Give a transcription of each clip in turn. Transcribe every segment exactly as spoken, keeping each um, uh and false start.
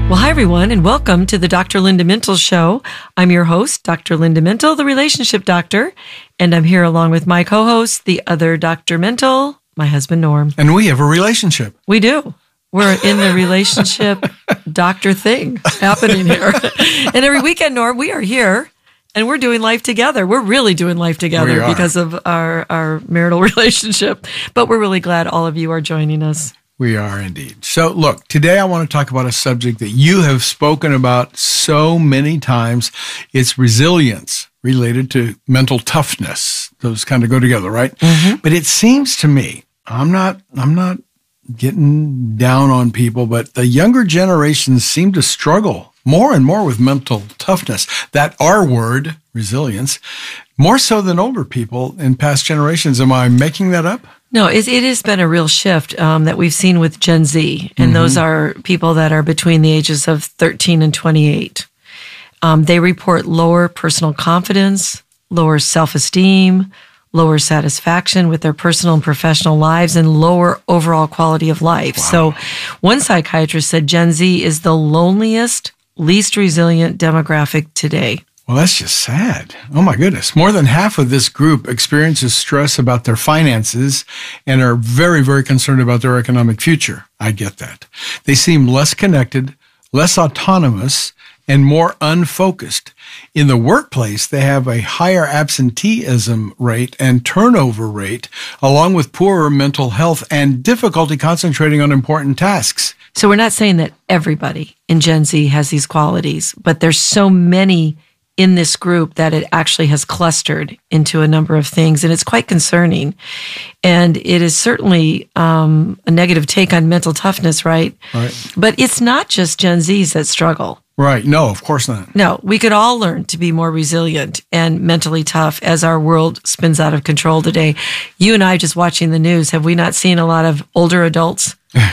Well, hi, everyone, and welcome to the Doctor Linda Mintle Show. I'm your host, Doctor Linda Mintle, the relationship doctor, and I'm here along with my co-host, the other Doctor Mintle, my husband, Norm. And we have a relationship. We do. We're in the relationship doctor thing happening here. And every weekend, Norm, we are here, and we're doing life together. We're really doing life together because of our, our marital relationship, but we're really glad all of you are joining us. We are indeed. So look, today I want to talk about a subject that you have spoken about so many times. It's resilience related to mental toughness. Those kind of go together, right? Mm-hmm. But it seems to me, I'm not, I'm not getting down on people, but the younger generations seem to struggle more and more with mental toughness. That R word, resilience, more so than older people in past generations. Am I making that up? No, it, it has been a real shift um, that we've seen with Gen Z, and mm-hmm. those are people that are between the ages of thirteen and twenty-eight. Um, they report lower personal confidence, lower self-esteem, lower satisfaction with their personal and professional lives, and lower overall quality of life. Wow. So one psychiatrist said Gen Z is the loneliest, least resilient demographic today. Well, that's just sad. Oh, my goodness. More than half of this group experiences stress about their finances and are very, very concerned about their economic future. I get that. They seem less connected, less autonomous, and more unfocused. In the workplace, they have a higher absenteeism rate and turnover rate, along with poorer mental health and difficulty concentrating on important tasks. So we're not saying that everybody in Gen Z has these qualities, but there's so many in this group that it actually has clustered into a number of things, and it's quite concerning. And it is certainly um, a negative take on mental toughness, right? Right. But it's not just Gen Zs that struggle. Right. No, of course not. No, we could all learn to be more resilient and mentally tough as our world spins out of control today. You and I, just watching the news, have we not seen a lot of older adults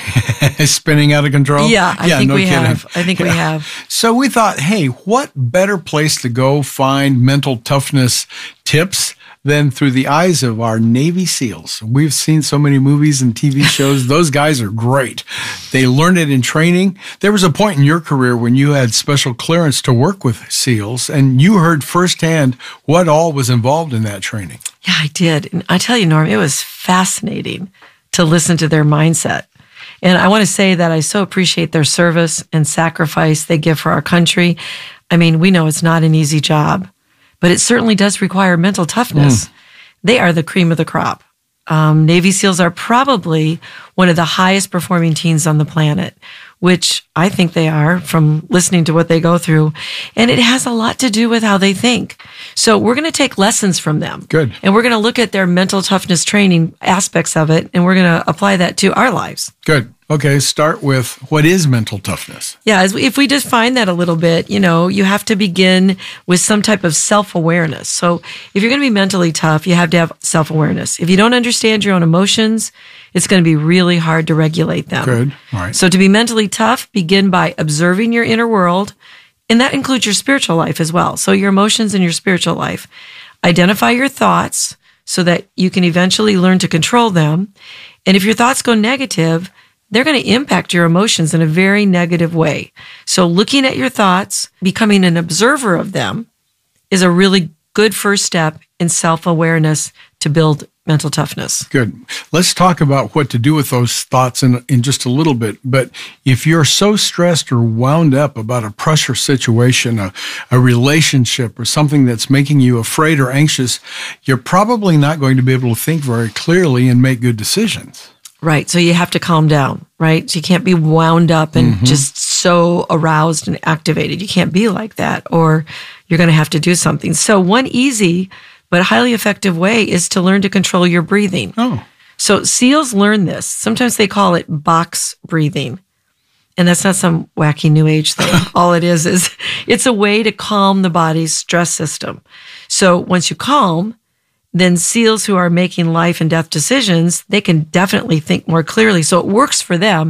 spinning out of control? Yeah, I yeah, think no we kidding. have. I think yeah. we have. So we thought, hey, what better place to go find mental toughness tips than through the eyes of our Navy SEALs? We've seen so many movies and T V shows. Those guys are great. They learned it in training. There was a point in your career when you had special clearance to work with SEALs, and you heard firsthand what all was involved in that training. Yeah, I did. And I tell you, Norm, it was fascinating to listen to their mindset. And I want to say that I so appreciate their service and sacrifice they give for our country. I mean, we know it's not an easy job, but it certainly does require mental toughness. Mm. They are the cream of the crop. Um, Navy SEALs are probably one of the highest performing teams on the planet, which I think they are from listening to what they go through. And it has a lot to do with how they think. So we're going to take lessons from them. Good. And we're going to look at their mental toughness training aspects of it, and we're going to apply that to our lives. Good. Okay, start with what is mental toughness? Yeah, as we, if we define that a little bit, you know, you have to begin with some type of self-awareness. So if you're going to be mentally tough, you have to have self-awareness. If you don't understand your own emotions, it's going to be really hard to regulate them. Good. All right. So to be mentally tough, begin by observing your inner world, and that includes your spiritual life as well. So your emotions and your spiritual life. Identify your thoughts so that you can eventually learn to control them. And if your thoughts go negative, they're going to impact your emotions in a very negative way. So looking at your thoughts, becoming an observer of them, is a really good first step in self-awareness to build mental toughness. Good. Let's talk about what to do with those thoughts in, in just a little bit. But if you're so stressed or wound up about a pressure situation, a, a relationship, or something that's making you afraid or anxious, you're probably not going to be able to think very clearly and make good decisions. Right. So you have to calm down, right? So you can't be wound up and mm-hmm. just so aroused and activated. You can't be like that, or you're going to have to do something. So one easy but highly effective way is to learn to control your breathing. Oh. So SEALs learn this. Sometimes they call it box breathing. And that's not some wacky new age thing. All it is is it's a way to calm the body's stress system. So once you calm, then SEALs who are making life and death decisions, they can definitely think more clearly. So it works for them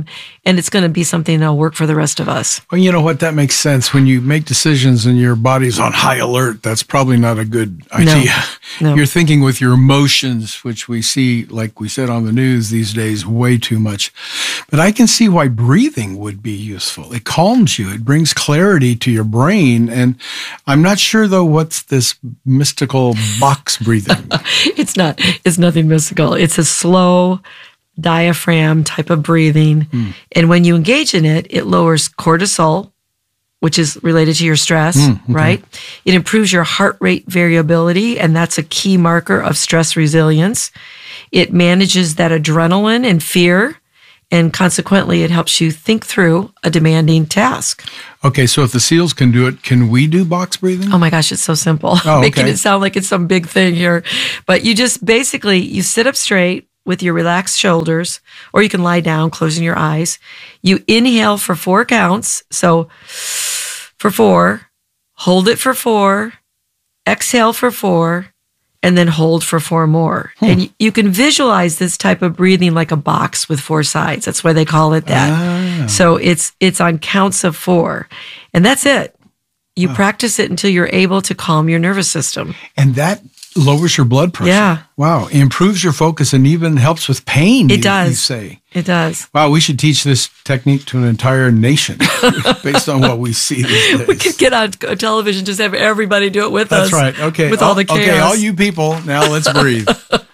and it's going to be something that'll work for the rest of us. Well, you know what? That makes sense. When you make decisions and your body's on high alert, that's probably not a good idea. No, no. You're thinking with your emotions, which we see, like we said on the news these days, way too much. But I can see why breathing would be useful. It calms you. It brings clarity to your brain. And I'm not sure, though, what's this mystical box breathing? It's not. It's nothing mystical. It's a slow diaphragm type of breathing. Mm. And when you engage in it, it lowers cortisol, which is related to your stress, mm, okay. right? It improves your heart rate variability, and that's a key marker of stress resilience. It manages that adrenaline and fear, and consequently, it helps you think through a demanding task. Okay, so if the SEALs can do it, can we do box breathing? Oh my gosh, it's so simple. Oh, Making okay. it sound like it's some big thing here. But you just basically, you sit up straight with your relaxed shoulders, or you can lie down, closing your eyes. You inhale for four counts. So for four, hold it for four, exhale for four, and then hold for four more. Hmm. And you can visualize this type of breathing like a box with four sides. That's why they call it that. Ah. So it's it's on counts of four. And that's it. You wow. practice it until you're able to calm your nervous system. And that lowers your blood pressure. Yeah. Wow. Improves your focus and even helps with pain. It you, does. You say. It does. Wow. We should teach this technique to an entire nation based on what we see these days. We could get on television, just have everybody do it with That's us. That's right. Okay. With all, all the chaos. Okay. All you people, now let's breathe.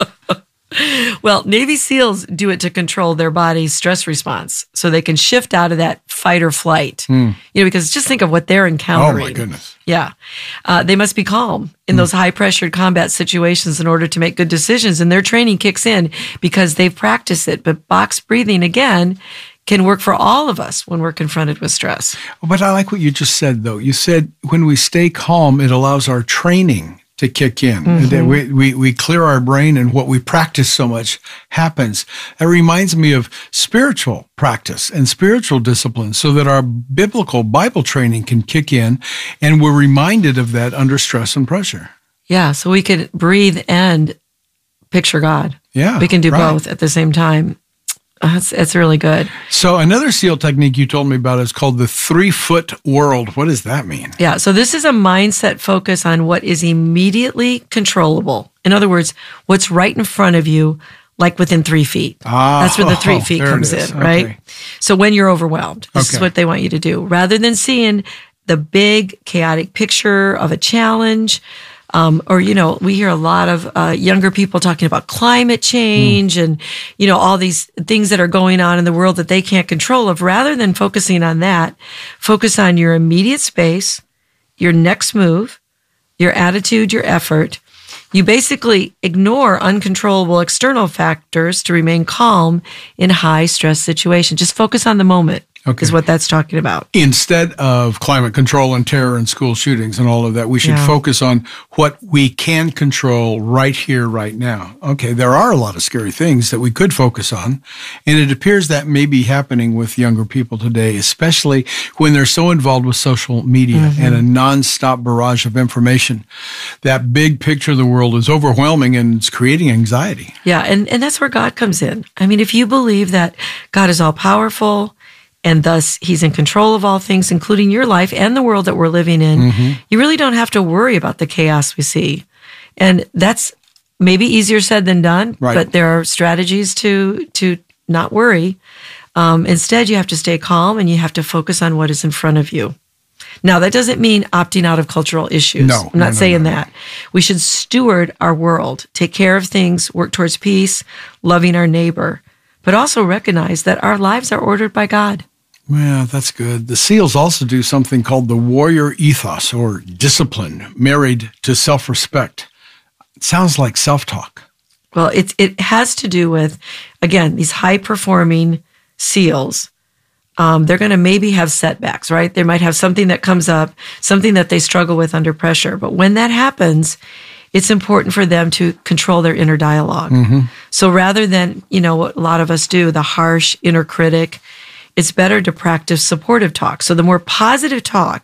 Well, Navy SEALs do it to control their body's stress response so they can shift out of that fight or flight. Mm. You know, because just think of what they're encountering. Oh, my goodness. Yeah. Uh, they must be calm in mm. those high-pressured combat situations in order to make good decisions, and their training kicks in because they've practiced it. But box breathing, again, can work for all of us when we're confronted with stress. But I like what you just said, though. You said when we stay calm, it allows our training to kick in. Mm-hmm. We, we, we clear our brain, and what we practice so much happens. That reminds me of spiritual practice and spiritual discipline so that our biblical Bible training can kick in, and we're reminded of that under stress and pressure. Yeah, so we can breathe and picture God. Yeah, we can do right. both at the same time. That's, that's really good. So another SEAL technique you told me about is called the three-foot world. What does that mean? Yeah, so this is a mindset focus on what is immediately controllable. In other words, what's right in front of you, like within three feet. Ah, That's where the three feet oh, comes in, right? Okay. So when you're overwhelmed, this okay. is what they want you to do. Rather than seeing the big, chaotic picture of a challenge, Um, or, you know, we hear a lot of uh, younger people talking about climate change mm. and, you know, all these things that are going on in the world that they can't control of. Rather than focusing on that, focus on your immediate space, your next move, your attitude, your effort. You basically ignore uncontrollable external factors to remain calm in high stress situations. Just focus on the moment. Okay. Is what that's talking about. Instead of climate control and terror and school shootings and all of that, we should yeah. focus on what we can control right here, right now. Okay, there are a lot of scary things that we could focus on, and it appears that may be happening with younger people today, especially when they're so involved with social media mm-hmm. and a nonstop barrage of information. That big picture of the world is overwhelming, and it's creating anxiety. Yeah, and, and that's where God comes in. I mean, if you believe that God is all-powerful, and thus he's in control of all things, including your life and the world that we're living in, mm-hmm. you really don't have to worry about the chaos we see. And that's maybe easier said than done, right. but there are strategies to to not worry. Um, instead, you have to stay calm and you have to focus on what is in front of you. Now, that doesn't mean opting out of cultural issues. No, I'm not no, saying no, no. that. We should steward our world, take care of things, work towards peace, loving our neighbor, but also recognize that our lives are ordered by God. Well, that's good. The SEALs also do something called the warrior ethos, or discipline, married to self-respect. It sounds like self-talk. Well, it, it has to do with, again, these high-performing SEALs. Um, they're going to maybe have setbacks, right? They might have something that comes up, something that they struggle with under pressure. But when that happens, it's important for them to control their inner dialogue. Mm-hmm. So rather than, you know, what a lot of us do, the harsh inner critic, it's better to practice supportive talk. So the more positive talk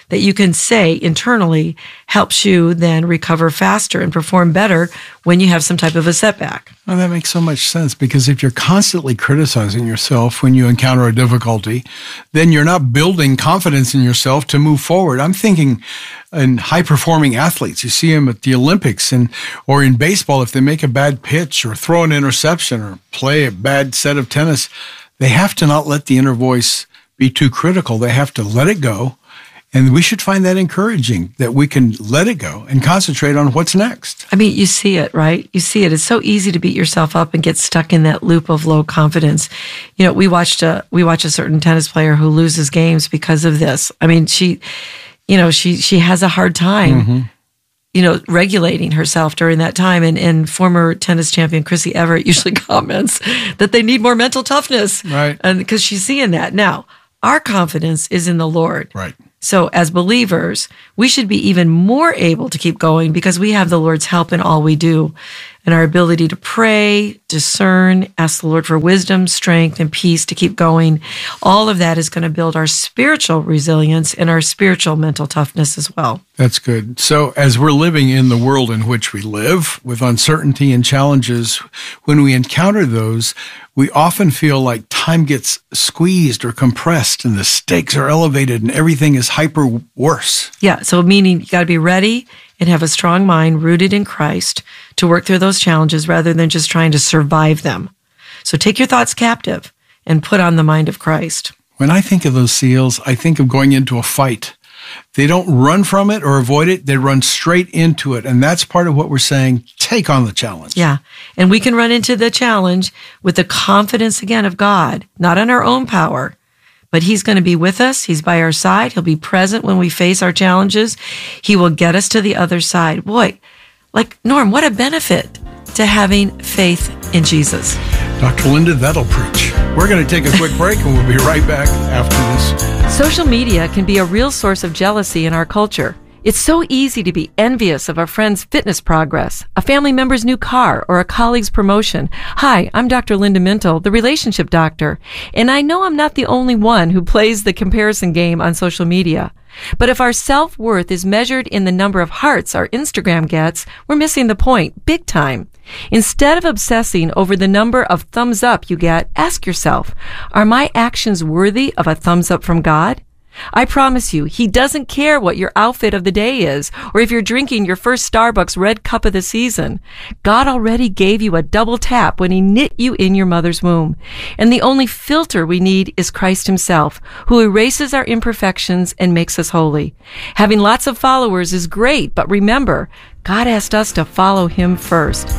that you can say internally helps you then recover faster and perform better when you have some type of a setback. Well, that makes so much sense, because if you're constantly criticizing yourself when you encounter a difficulty, then you're not building confidence in yourself to move forward. I'm thinking in high-performing athletes. You see them at the Olympics and or in baseball, if they make a bad pitch or throw an interception or play a bad set of tennis, they have to not let the inner voice be too critical. They have to let it go. And we should find that encouraging, that we can let it go and concentrate on what's next. I mean, you see it, right? You see it. It's so easy to beat yourself up and get stuck in that loop of low confidence. You know, we watched a we watched a certain tennis player who loses games because of this. I mean, she, you know, she she has a hard time, mm-hmm. you know, regulating herself during that time. And and former tennis champion Chrissy Everett usually comments that they need more mental toughness, right? And because she's seeing that now. Our confidence is in the Lord, right? So as believers, we should be even more able to keep going because we have the Lord's help in all we do, and our ability to pray, discern, ask the Lord for wisdom, strength, and peace to keep going. All of that is going to build our spiritual resilience and our spiritual mental toughness as well. That's good. So as we're living in the world in which we live, with uncertainty and challenges, when we encounter those, we often feel like time gets squeezed or compressed and the stakes are elevated and everything is hyper worse. Yeah, so meaning you got to be ready and have a strong mind rooted in Christ to work through those challenges rather than just trying to survive them. So take your thoughts captive and put on the mind of Christ. When I think of those SEALs, I think of going into a fight. They don't run from it or avoid it. They run straight into it. And that's part of what we're saying. Take on the challenge. Yeah. And we can run into the challenge with the confidence, again, of God, not on our own power, but He's going to be with us. He's by our side. He'll be present when we face our challenges. He will get us to the other side. Boy, like, Norm, what a benefit to having faith in Jesus. Doctor Linda, that'll preach. We're going to take a quick break and we'll be right back after this. Social media can be a real source of jealousy in our culture. It's so easy to be envious of a friend's fitness progress, a family member's new car, or a colleague's promotion. Hi, I'm Doctor Linda Mintle, the relationship doctor, and I know I'm not the only one who plays the comparison game on social media. But if our self-worth is measured in the number of hearts our Instagram gets, we're missing the point, big time. Instead of obsessing over the number of thumbs up you get, ask yourself, are my actions worthy of a thumbs up from God? I promise you, He doesn't care what your outfit of the day is, or if you're drinking your first Starbucks red cup of the season. God already gave you a double tap when He knit you in your mother's womb. And the only filter we need is Christ Himself, who erases our imperfections and makes us holy. Having lots of followers is great, but remember, God asked us to follow Him first.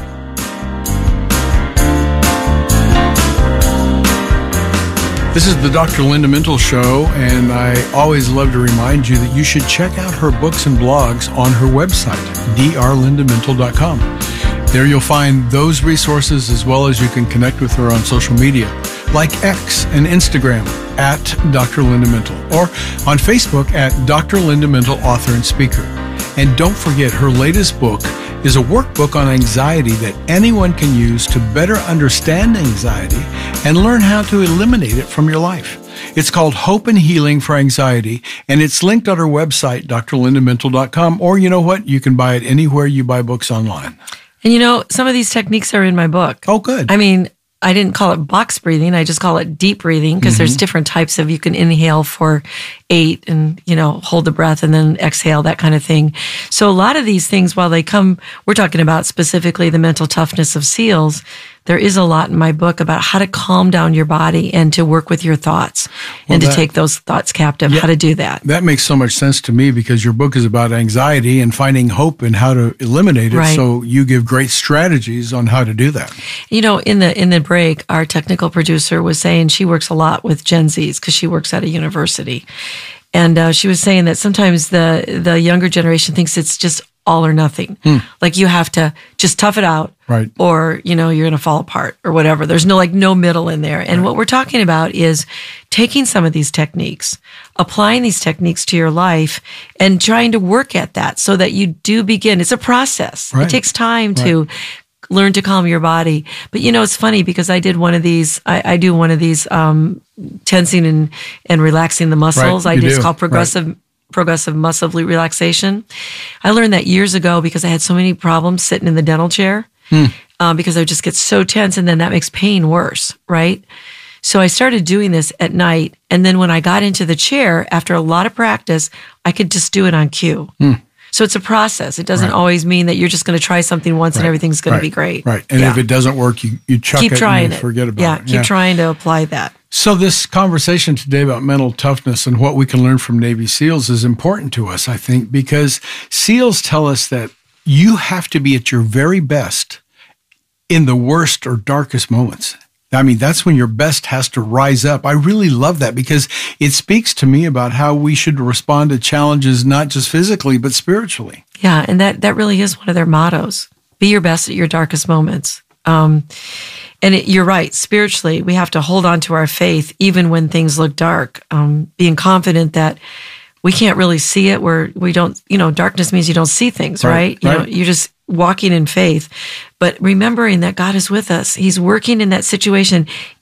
This is the Doctor Linda Mintle Show, and I always love to remind you that you should check out her books and blogs on her website, d r linda mintle dot com. There you'll find those resources, as well as you can connect with her on social media, like X and Instagram at Doctor Linda Mintle, or on Facebook at Doctor Linda Mintle, author and speaker. And don't forget, her latest book is a workbook on anxiety that anyone can use to better understand anxiety and learn how to eliminate it from your life. It's called Hope and Healing for Anxiety, and it's linked on her website, d r linda mintle dot com, or you know what? You can buy it anywhere you buy books online. And you know, some of these techniques are in my book. Oh, good. I mean, I didn't call it box breathing. I just call it deep breathing because mm-hmm. there's different types of, you can inhale for eight and, you know, hold the breath and then exhale, that kind of thing. So a lot of these things, while they come, we're talking about specifically the mental toughness of SEALs, there is a lot in my book about how to calm down your body and to work with your thoughts well, and to that, take those thoughts captive, yeah, how to do that. That makes so much sense to me because your book is about anxiety and finding hope and how to eliminate it. Right. So you give great strategies on how to do that. You know, in the in the break, our technical producer was saying she works a lot with Gen Zs because she works at a university. And uh, she was saying that sometimes the, the younger generation thinks it's just all or nothing. Hmm. Like you have to just tough it out, right? Or, you know, you're going to fall apart or whatever. There's no like no middle in there. And right. what we're talking about is taking some of these techniques, applying these techniques to your life and trying to work at that so that you do begin. It's a process. Right. It takes time right. to learn to calm your body. But, you know, it's funny because I did one of these, I, I do one of these um, tensing and, and relaxing the muscles. Right, I do. It's do. called progressive right. progressive muscle relaxation. I learned that years ago because I had so many problems sitting in the dental chair hmm. um, because I would just get so tense, and then that makes pain worse, right? So I started doing this at night, and then when I got into the chair, after a lot of practice, I could just do it on cue. Hmm. So it's a process. It doesn't right. always mean that you're just going to try something once right. and everything's going right. to be great. Right. And yeah. if it doesn't work, you, you chuck keep it trying and you it. forget about yeah, it. Keep yeah, keep trying to apply that. So this conversation today about mental toughness and what we can learn from Navy SEALs is important to us, I think, because SEALs tell us that you have to be at your very best in the worst or darkest moments. I mean, that's when your best has to rise up. I really love that because it speaks to me about how we should respond to challenges, not just physically, but spiritually. Yeah, and that, that really is one of their mottos. Be your best at your darkest moments. Um, and it, you're right, spiritually, we have to hold on to our faith even when things look dark, um, being confident that we can't really see it, where we don't, you know, darkness means you don't see things, right? right? You right. know, you're just walking in faith, but remembering that God is with us. He's working in that situation,